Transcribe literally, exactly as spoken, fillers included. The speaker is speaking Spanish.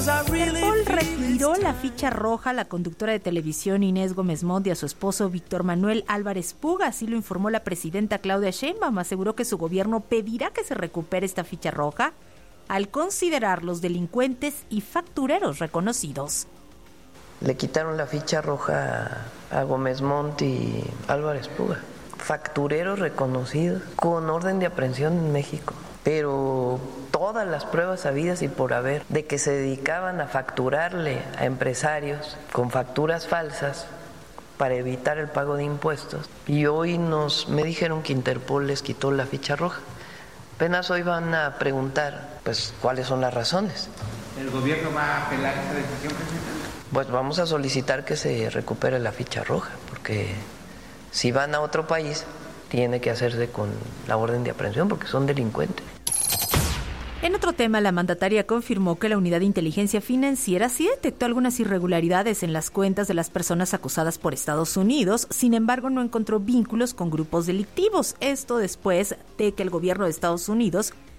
Interpol retiró la ficha roja a la conductora de televisión Inés Gómez Montt y a su esposo Víctor Manuel Álvarez Puga, así lo informó la presidenta Claudia Sheinbaum. Aseguró que su gobierno pedirá que se recupere esta ficha roja al considerar los delincuentes y factureros reconocidos. Le quitaron la ficha roja a Gómez Montt y Álvarez Puga, factureros reconocidos con orden de aprehensión en México, pero todas las pruebas habidas y por haber de que se dedicaban a facturarle a empresarios con facturas falsas para evitar el pago de impuestos, y hoy nos me dijeron que Interpol les quitó la ficha roja. Apenas hoy van a preguntar pues cuáles son las razones. ¿El gobierno va a apelar esta decisión, presidente? Pues vamos a solicitar que se recupere la ficha roja, porque si van a otro país tiene que hacerse con la orden de aprehensión porque son delincuentes. En otro tema, la mandataria confirmó que la Unidad de Inteligencia Financiera sí detectó algunas irregularidades en las cuentas de las personas acusadas por Estados Unidos, sin embargo no encontró vínculos con grupos delictivos. Esto después de que el gobierno de Estados Unidos